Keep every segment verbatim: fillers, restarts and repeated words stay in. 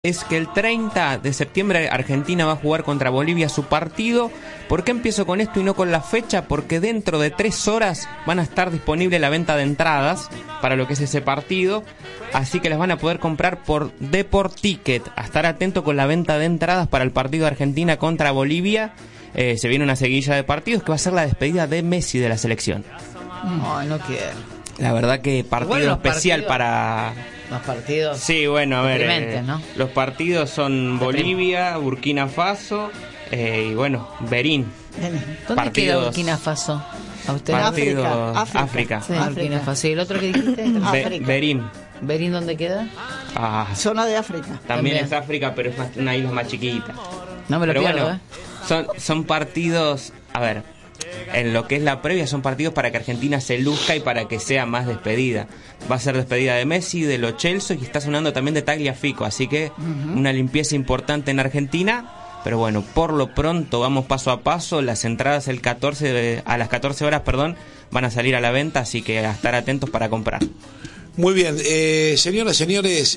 Es que el treinta de septiembre Argentina va a jugar contra Bolivia su partido. ¿Por qué empiezo con esto y no con la fecha? Porque dentro de tres horas van a estar disponible la venta de entradas para lo que es ese partido. Así que las van a poder comprar por Deport Ticket. A estar atento con la venta de entradas para el partido de Argentina contra Bolivia. Eh, se viene una seguidilla de partidos que va a ser la despedida de Messi de la selección. No, no quiero. La verdad que partido Bueno, especial partido... para... Los partidos. Sí, bueno, a ver, eh, ¿no? los partidos son Bolivia, Burkina Faso eh, y bueno, Berín. ¿Dónde partidos, queda Burkina Faso? ¿A usted? Partidos, África. África. Sí, África. Burkina Faso. ¿Y el otro que dijiste? Be- Berín. ¿Berín dónde queda? Ah, Zona de África. también, También. es África, pero es más, una isla más chiquita. No me lo Pero pierdo, bueno, ¿eh? son, son partidos, a ver, en lo que es la previa son partidos para que Argentina se luzca y para que sea más despedida. Va a ser despedida de Messi, de Lo Celso y está sonando también de Tagliafico, así que uh-huh. una limpieza importante en Argentina. Pero bueno, por lo pronto vamos paso a paso. Las entradas el catorce de, a las catorce horas, perdón, van a salir a la venta, así que a estar atentos para comprar. Muy bien, eh, señoras, señores,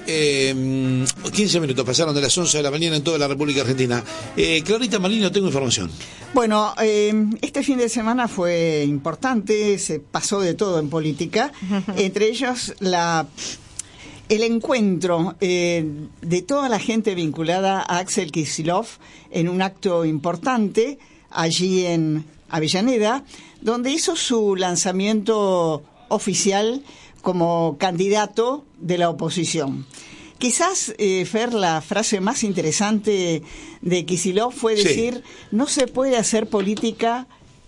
eh, quince minutos pasaron de las once de la mañana en toda la República Argentina. Eh, Clarita Marino, tengo información. Bueno, eh, este fin de semana fue importante, se pasó de todo en política, entre ellos la... el encuentro eh, de toda la gente vinculada a Axel Kicillof en un acto importante allí en Avellaneda, donde hizo su lanzamiento oficial como candidato de la oposición. Quizás, eh, Fer, la frase más interesante de Kicillof fue decir, sí. no se puede hacer política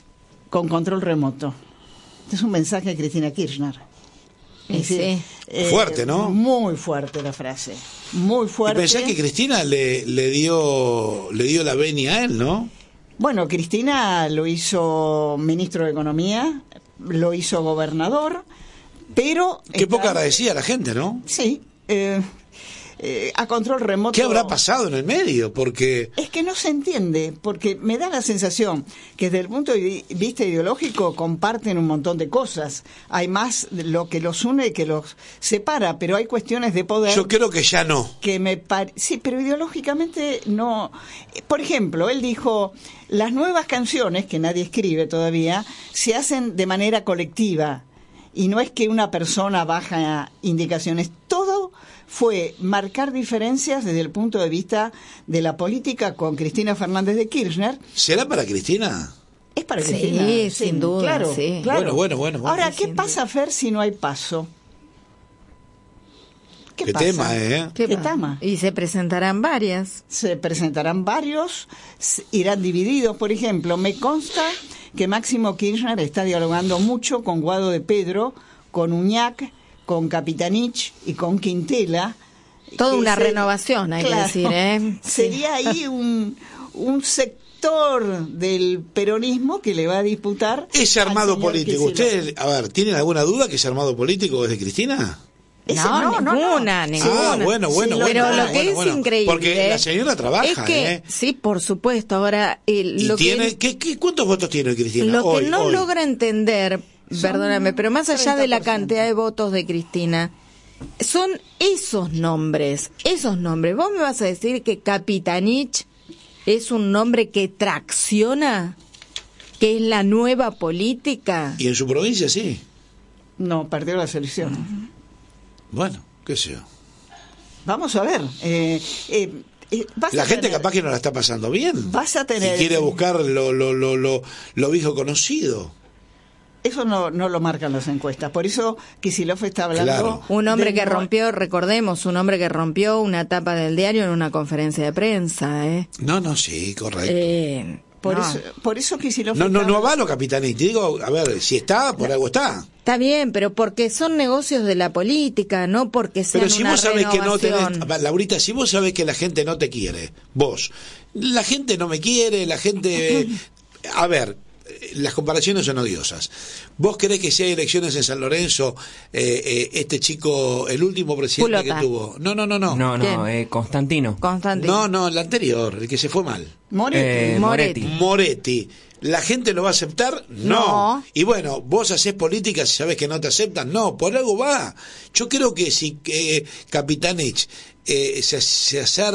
con control remoto. Este es un mensaje de Cristina Kirchner. Es decir, sí. eh, fuerte, ¿no? Muy fuerte la frase, muy fuerte. Y pensé que Cristina le, le dio le dio la venia a él, ¿no? Bueno, Cristina lo hizo ministro de Economía, lo hizo gobernador, pero... Qué está... poco agradecida la gente, ¿no? Sí, eh, eh, a control remoto... ¿Qué habrá pasado en el medio? Porque... Es que no se entiende, porque me da la sensación que desde el punto de vista ideológico comparten un montón de cosas. Hay más lo que los une que los separa, pero hay cuestiones de poder... Yo creo que ya no. Que me pare... Sí, pero ideológicamente no... Por ejemplo, él dijo, las nuevas canciones, que nadie escribe todavía, se hacen de manera colectiva. Y no es que una persona baja indicaciones, todo fue marcar diferencias desde el punto de vista de la política con Cristina Fernández de Kirchner. ¿Será para Cristina? Es para sí, Cristina. Sí, sin duda. Claro, sí. claro. Bueno, bueno, bueno. bueno. Ahora, ¿qué sin pasa, duda. Fer, si no hay paso? ¿Qué, ¿Qué pasa? tema, eh? ¿Qué ¿Qué pa- tema? Y se presentarán varias. Se presentarán varios, irán divididos. Por ejemplo, me consta que Máximo Kirchner está dialogando mucho con Guado de Pedro, con Uñac, con Capitanich y con Quintela. Toda que una se- renovación, hay claro, que decir, ¿eh? Sería ahí un, un sector del peronismo que le va a disputar. Ese al armado señor político, Kicillof. ¿usted, a ver, tienen alguna duda que ese armado político es de Cristina? Ese- No, ninguna, ninguna. Ah, bueno, bueno, Sí, bueno. Pero bueno, lo que bueno, es bueno. increíble Porque la señora trabaja, es que, ¿eh? sí, por supuesto. Ahora, eh, ¿Y lo tiene, que ¿qué, qué, cuántos votos tiene Cristina lo hoy? que no hoy? logra entender, perdóname, pero más allá de la cantidad de votos de Cristina, son esos nombres, esos nombres. ¿Vos me vas a decir que Capitanich es un nombre que tracciona, que es la nueva política? Y en su provincia sí. No, perdió las elecciones. Bueno, qué sé yo. Vamos a ver. Eh, eh, eh, vas La a gente tener- capaz que no la está pasando bien. Vas a tener- Y quiere buscar lo, lo, lo, lo, lo viejo conocido. Eso no, no lo marcan las encuestas. Por eso Kicillof está hablando... Claro. Un hombre de que no- rompió, recordemos, un hombre que rompió una tapa del diario en una conferencia de prensa, ¿eh? No, no, sí, correcto. Eh, Por, no. eso, por eso Kicillof No, no, está- no avalo, Capitanich. Te digo, a ver, si está, por algo está. Está bien, pero porque son negocios de la política, no porque sean Pero si una vos sabés que no renovación. tenés... A ver, Laurita, si vos sabés que la gente no te quiere, vos, la gente no me quiere, la gente... A ver, las comparaciones son odiosas. ¿Vos querés que si hay elecciones en San Lorenzo, eh, eh, este chico, el último presidente Pulota. que tuvo? No, no, no, no. No, no, ¿Quién? eh, Constantino. Constantino. No, no, el anterior, el que se fue mal. Moretti. Eh, Moretti. Moretti. Moretti. ¿La gente lo va a aceptar? No. No. Y bueno, vos hacés política si sabés que no te aceptan. No, por algo va. Yo creo que si eh, Capitanich eh, se, se acerca